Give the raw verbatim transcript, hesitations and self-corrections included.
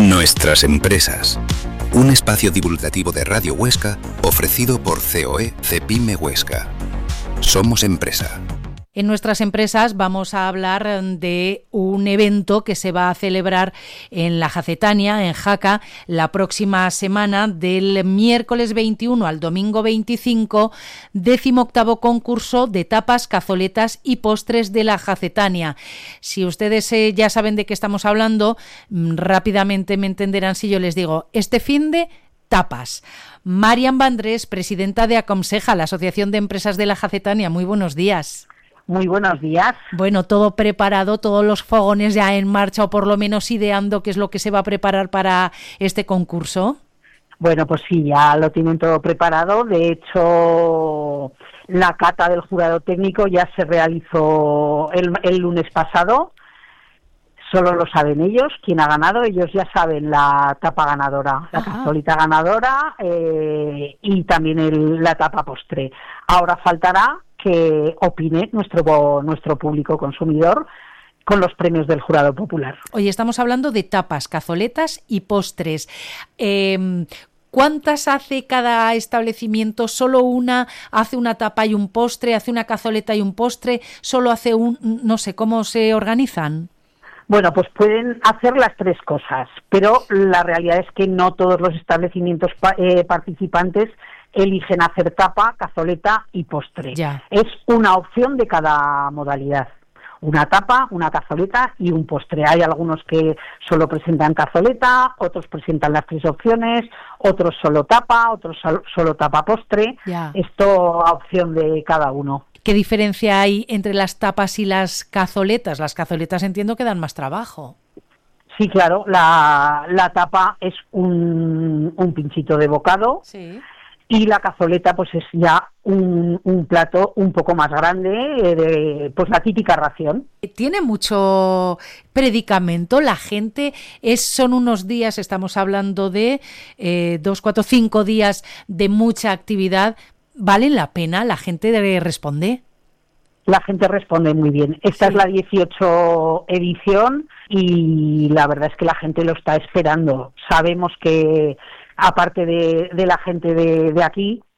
Nuestras empresas. Un espacio divulgativo de Radio Huesca ofrecido por C O E Cepime Huesca. Somos empresa. En nuestras empresas vamos a hablar de un evento que se va a celebrar en la Jacetania, en Jaca, la próxima semana, del miércoles veintiuno al domingo veinticinco, décimo octavo concurso de tapas, cazoletas y postres de la Jacetania. Si ustedes eh, ya saben de qué estamos hablando, rápidamente me entenderán si yo les digo, este finde tapas. Marian Vandrés, presidenta de Acomseja, la Asociación de Empresas de la Jacetania. Muy buenos días. Muy buenos días. Bueno, todo preparado, todos los fogones ya en marcha o por lo menos ideando qué es lo que se va a preparar para este concurso. Bueno, pues sí, ya lo tienen todo preparado. De hecho, la cata del jurado técnico ya se realizó el, el lunes pasado. Solo lo saben ellos, quién ha ganado. Ellos ya saben la tapa ganadora, la cazolita ganadora eh, y también el, la tapa postre. Ahora faltará que opine nuestro nuestro público consumidor con los premios del jurado popular. Hoy estamos hablando de tapas, cazoletas y postres. Eh, ¿Cuántas hace cada establecimiento? ¿Solo una hace una tapa y un postre? ¿Hace una cazoleta y un postre? ¿Solo hace un...? No sé, ¿cómo se organizan? Bueno, pues pueden hacer las tres cosas, pero la realidad es que no todos los establecimientos eh, participantes eligen hacer tapa, cazoleta y postre. Ya. Es una opción de cada modalidad. Una tapa, una cazoleta y un postre. Hay algunos que solo presentan cazoleta, otros presentan las tres opciones, otros solo tapa, otros solo tapa postre. Ya. Esto a opción de cada uno. ¿Qué diferencia hay entre las tapas y las cazoletas? Las cazoletas entiendo que dan más trabajo. Sí, claro. La, la tapa es un, un pinchito de bocado. Sí. Y la cazoleta pues es ya un, un plato un poco más grande, eh, de, pues la típica ración. Tiene mucho predicamento, la gente, es son unos días, estamos hablando de eh, dos, cuatro, cinco días de mucha actividad, ¿vale la pena? ¿La gente responde? La gente responde muy bien. Esta sí. Es la dieciocho edición y la verdad es que la gente lo está esperando. Sabemos que aparte de, de la gente de, de aquí,